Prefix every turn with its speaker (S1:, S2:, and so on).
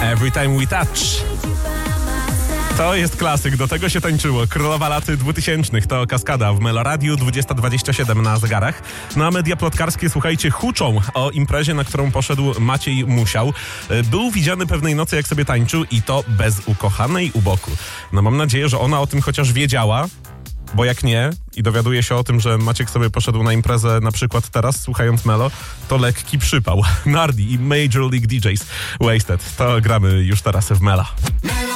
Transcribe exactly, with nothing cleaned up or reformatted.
S1: Every Time We Touch. To jest klasyk, do tego się tańczyło. Królowa lat dwutysięcznych, to Kaskada w Meloradiu, dwudziesta dwadzieścia siedem na zegarach. No a media plotkarskie, słuchajcie, huczą o imprezie, na którą poszedł Maciej Musiał. Był widziany pewnej nocy, jak sobie tańczył i to bez ukochanej u boku. No mam nadzieję, że ona o tym chociaż wiedziała, bo jak nie i dowiaduje się o tym, że Maciek sobie poszedł na imprezę na przykład teraz, słuchając Melo, to lekki przypał. Nardi i Major League D Js Wasted. To gramy już teraz w Mela.